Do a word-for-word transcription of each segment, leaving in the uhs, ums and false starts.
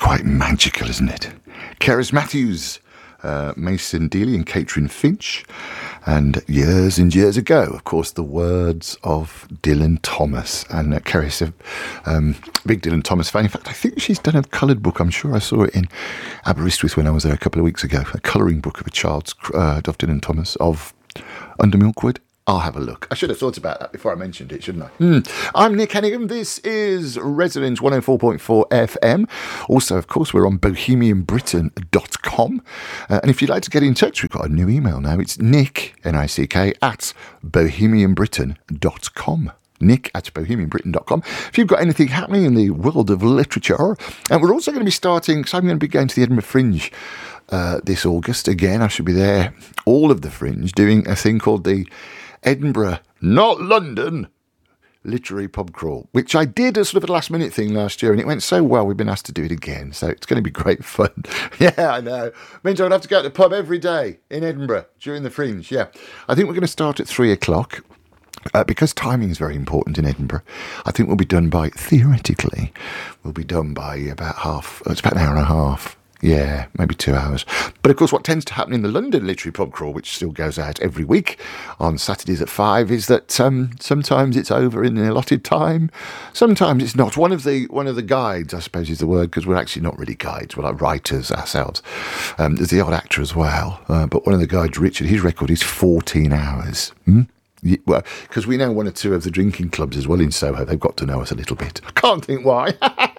quite magical, isn't it? Cerys Matthews, uh, Mason Dealey and Catherine Finch. And years and years ago, of course, the words of Dylan Thomas. And uh, Cerys, a um, big Dylan Thomas fan. In fact, I think she's done a coloured book. I'm sure I saw it in Aberystwyth when I was there a couple of weeks ago. A colouring book of a child's, uh, of Dylan Thomas, of Under Milkwood. I'll have a look. I should have thought about that before I mentioned it, shouldn't I? Mm. I'm Nick Hennigan. This is Resonance one oh four point four F M. Also, of course, we're on bohemian britain dot com. Uh, and if you'd like to get in touch, we've got a new email now. It's nick, N I C K, at bohemian britain dot com. Nick at bohemian britain dot com. If you've got anything happening in the world of literature. And we're also going to be starting, so I'm going to be going to the Edinburgh Fringe uh, this August. Again, I should be there, all of the Fringe, doing a thing called the Edinburgh, not London, literary pub crawl, which I did as sort of a last minute thing last year, and it went so well we've been asked to do it again, so it's going to be great fun. Yeah, I know. Means I'd have to go to the pub every day in Edinburgh during the Fringe. Yeah, I think we're going to start at three o'clock. Uh, because timing is very important in Edinburgh, I think we'll be done by, theoretically, we'll be done by about half, it's about an hour and a half. Yeah, maybe two hours. But of course, what tends to happen in the London Literary Pub Crawl, which still goes out every week on Saturdays at five, is that um, sometimes it's over in the allotted time. Sometimes it's not. One of the one of the guides, I suppose, is the word, because we're actually not really guides. We're like writers ourselves. Um, there's the odd actor as well. Uh, but one of the guides, Richard, his record is fourteen hours. Hmm? Yeah, well, because we know one or two of the drinking clubs as well in Soho. They've got to know us a little bit. I can't think why.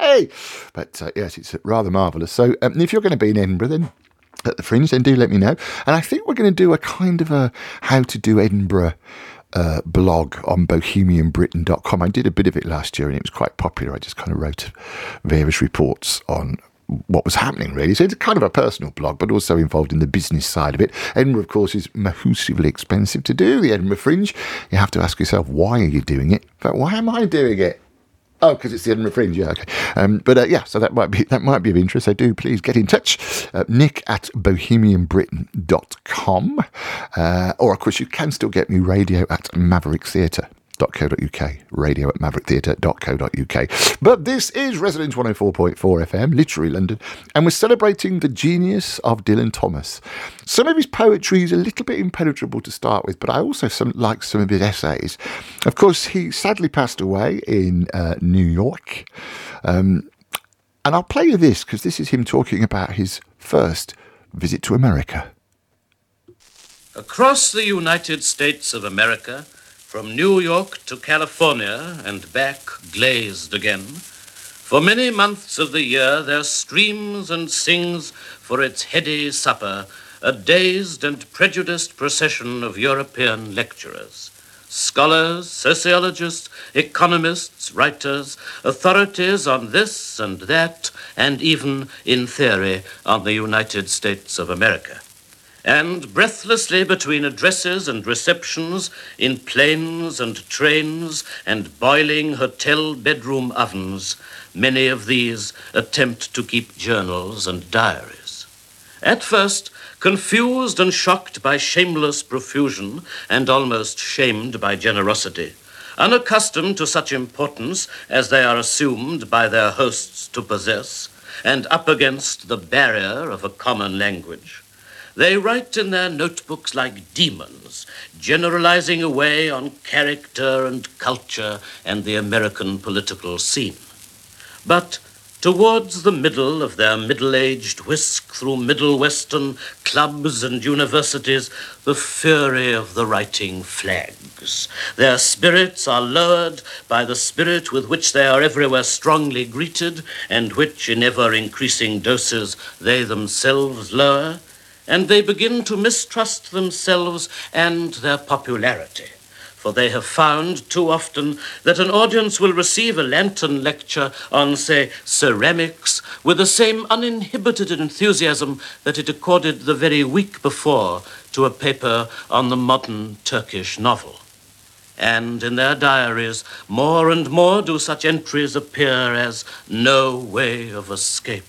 But uh, yes, it's rather marvellous. So um, if you're going to be in Edinburgh then, at the Fringe, then do let me know. And I think we're going to do a kind of a how to do Edinburgh uh, blog on bohemian britain dot com. I did a bit of it last year and it was quite popular. I just kind of wrote various reports on what was happening, really. So it's kind of a personal blog, but also involved in the business side of it. Edinburgh, of course, is massively expensive to do, the Edinburgh Fringe. You have to ask yourself, why are you doing it? But why am I doing it? Oh, because it's the Edinburgh Fringe, yeah, okay. Um, but uh, yeah, so that might be that might be of interest. So do please get in touch. Uh, Nick at bohemian britain dot com. Uh, or, of course, you can still get me radio at Maverick Theatre. .co.uk, radio at maverick theatre dot co dot uk. But this is Resonance one oh four point four F M, literary London, and we're celebrating the genius of Dylan Thomas. Some of his poetry is a little bit impenetrable to start with, but I also some, like some of his essays. Of course, he sadly passed away in uh, New York. Um, and I'll play you this, because this is him talking about his first visit to America. Across the United States of America, from New York to California and back glazed again, for many months of the year there streams and sings for its heady supper a dazed and prejudiced procession of European lecturers, scholars, sociologists, economists, writers, authorities on this and that, and even, in theory, on the United States of America. And breathlessly between addresses and receptions, in planes and trains and boiling hotel bedroom ovens, many of these attempt to keep journals and diaries. At first, confused and shocked by shameless profusion and almost shamed by generosity, unaccustomed to such importance as they are assumed by their hosts to possess, and up against the barrier of a common language, they write in their notebooks like demons, generalizing away on character and culture and the American political scene. But towards the middle of their middle-aged whisk through Middle Western clubs and universities, the fury of the writing flags. Their spirits are lowered by the spirit with which they are everywhere strongly greeted, and which, in ever-increasing doses, they themselves lower, and they begin to mistrust themselves and their popularity. For they have found too often that an audience will receive a lantern lecture on, say, ceramics with the same uninhibited enthusiasm that it accorded the very week before to a paper on the modern Turkish novel. And in their diaries, more and more do such entries appear as no way of escape,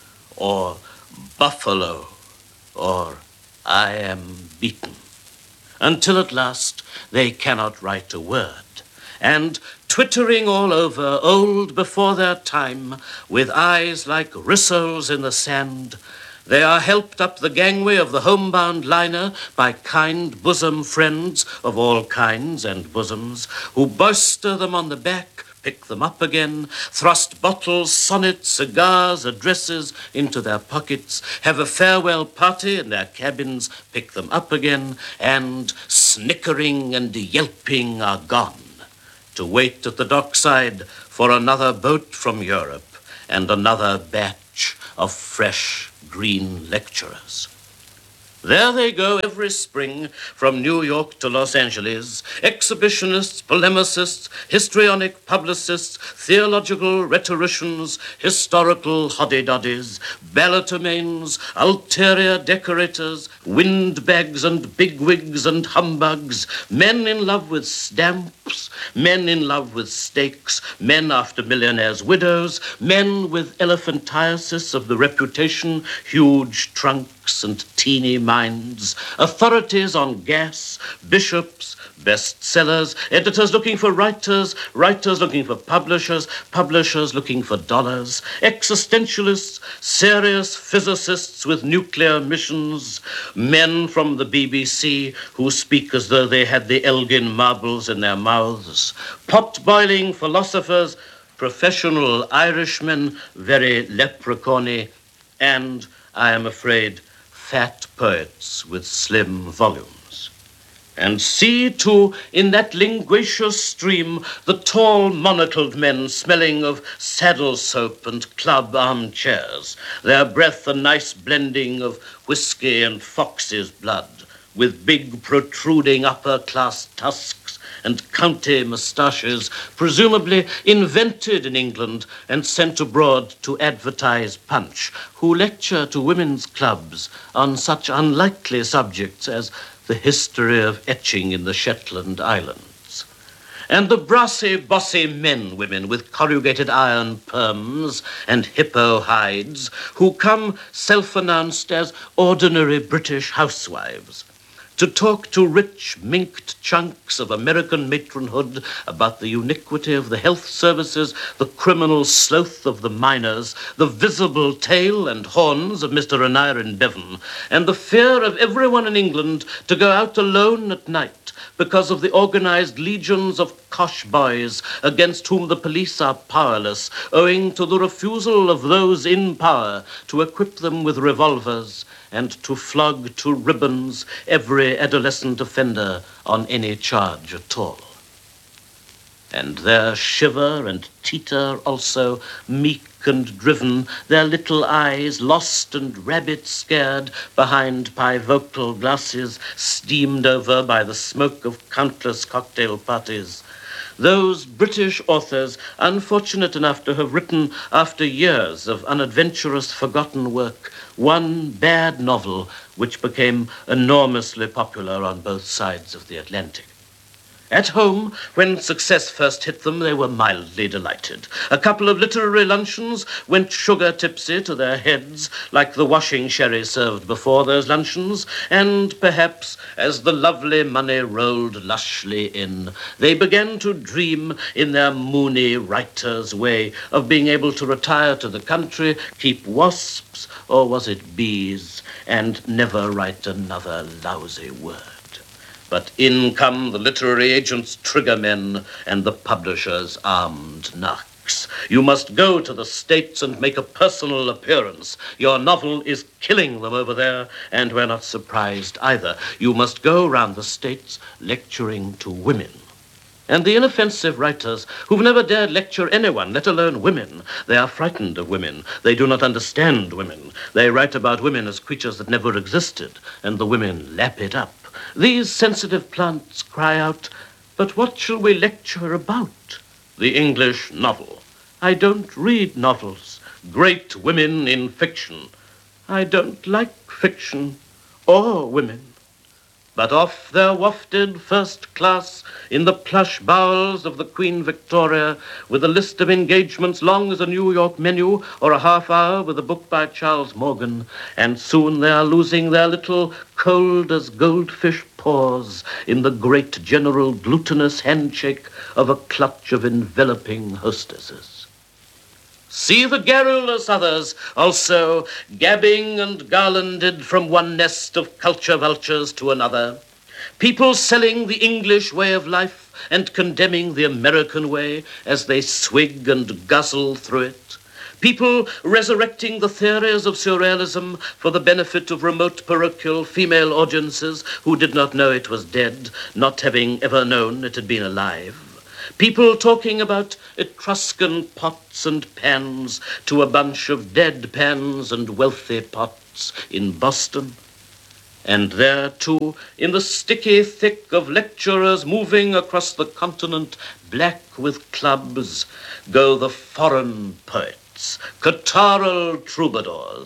or buffalo, or I am beaten, until at last they cannot write a word. And twittering all over, old before their time, with eyes like rissoles in the sand. They are helped up the gangway of the homebound liner by kind bosom friends of all kinds and bosoms, who bolster them on the back, pick them up again, thrust bottles, sonnets, cigars, addresses into their pockets, have a farewell party in their cabins, pick them up again, and, snickering and yelping, are gone, to wait at the dockside for another boat from Europe and another batch of fresh green lecturers. There they go every spring from New York to Los Angeles, exhibitionists, polemicists, histrionic publicists, theological rhetoricians, historical hoddy-doddies, balletomanes, ulterior decorators, windbags and bigwigs and humbugs, men in love with stamps, men in love with stakes, men after millionaires' widows, men with elephantiasis of the reputation, huge trunks and teeny minds, authorities on gas, bishops, bestsellers, editors looking for writers, writers looking for publishers, publishers looking for dollars, existentialists, serious physicists with nuclear missions, men from the B B C who speak as though they had the Elgin marbles in their mouths, pot-boiling philosophers, professional Irishmen, very leprechaun-y, and, I am afraid, fat poets with slim volumes. And see, too, in that linguacious stream, the tall, monocled men smelling of saddle soap and club armchairs, their breath a nice blending of whiskey and fox's blood, with big, protruding upper-class tusks and county moustaches, presumably invented in England and sent abroad to advertise punch, who lecture to women's clubs on such unlikely subjects as the history of etching in the Shetland Islands. And the brassy, bossy men women with corrugated iron perms and hippo hides, who come self-announced as ordinary British housewives, to talk to rich, minked chunks of American matronhood about the uniquity of the health services, the criminal sloth of the miners, the visible tail and horns of Mister Aneurin Bevan, and the fear of everyone in England to go out alone at night because of the organized legions of cosh boys against whom the police are powerless, owing to the refusal of those in power to equip them with revolvers and to flog to ribbons every adolescent offender on any charge at all. And there shiver and teeter also, meek and driven, their little eyes lost and rabbit-scared behind pivotal glasses steamed over by the smoke of countless cocktail parties. Those British authors, unfortunate enough to have written, after years of unadventurous, forgotten work, one bad novel which became enormously popular on both sides of the Atlantic. At home, when success first hit them, they were mildly delighted. A couple of literary luncheons went sugar-tipsy to their heads, like the washing sherry served before those luncheons, and perhaps, as the lovely money rolled lushly in, they began to dream, in their moony writer's way, of being able to retire to the country, keep wasps, or was it bees, and never write another lousy word. But in come the literary agents' triggermen and the publishers' armed narcs. You must go to the States and make a personal appearance. Your novel is killing them over there, and we're not surprised either. You must go round the States lecturing to women. And the inoffensive writers who've never dared lecture anyone, let alone women, they are frightened of women. They do not understand women. They write about women as creatures that never existed, and the women lap it up. These sensitive plants cry out, but what shall we lecture about? The English novel. I don't read novels. Great women in fiction. I don't like fiction or women. But off they're wafted first class in the plush bowels of the Queen Victoria, with a list of engagements long as a New York menu or a half hour with a book by Charles Morgan, and soon they are losing their little cold as goldfish paws in the great general glutinous handshake of a clutch of enveloping hostesses. See the garrulous others also, gabbing and garlanded from one nest of culture vultures to another. People selling the English way of life and condemning the American way as they swig and guzzle through it. People resurrecting the theories of surrealism for the benefit of remote parochial female audiences who did not know it was dead, not having ever known it had been alive. People talking about Etruscan pots and pans to a bunch of dead pans and wealthy pots in Boston. And there, too, in the sticky thick of lecturers moving across the continent, black with clubs, go the foreign poets, catarrhal troubadours,